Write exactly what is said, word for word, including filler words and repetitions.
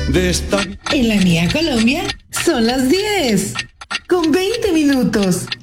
de esta. En la mía Colombia son las diez con veinte minutos.